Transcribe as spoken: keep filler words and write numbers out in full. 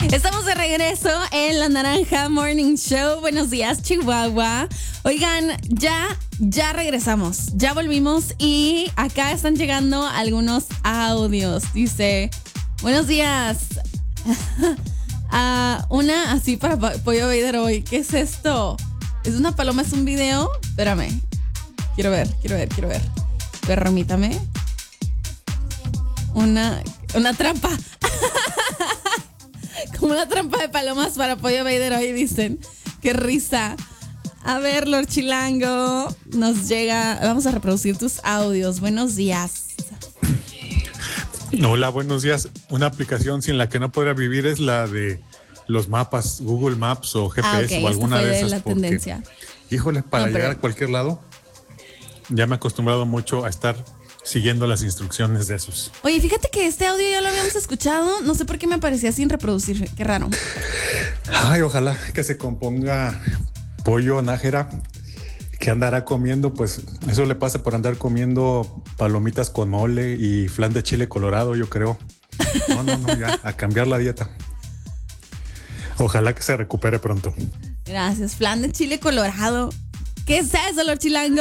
Estamos de regreso en La Naranja Morning Show. Buenos días, Chihuahua. Oigan, ya, ya regresamos. Ya volvimos y acá están llegando algunos audios. Dice, buenos días. uh, una así para Pollo Vader hoy. ¿Qué es esto? ¿Es una paloma? ¿Es un video? Espérame. Quiero ver, quiero ver, quiero ver. Permítame. Una, una trampa. Como una trampa de palomas para Pollo Vader hoy, dicen. Qué risa. A ver, Lord Chilango, nos llega. Vamos a reproducir tus audios. Buenos días. Hola, buenos días. Una aplicación sin la que no podría vivir es la de los mapas, Google Maps o G P S ah, okay, o alguna de esas. La porque, tendencia. Híjole, para no, pero... llegar a cualquier lado, ya me he acostumbrado mucho a estar siguiendo las instrucciones de esos. Oye, fíjate que este audio ya lo habíamos escuchado. No sé por qué me aparecía sin reproducir. Qué raro. Ay, ojalá que se componga Pollo Nájera, que andará comiendo, pues eso le pasa por andar comiendo palomitas con mole y flan de chile colorado, yo creo. No, no, no, ya, a cambiar la dieta. Ojalá que se recupere pronto. Gracias. Flan de chile colorado. ¿Qué es eso, Lord Chilango?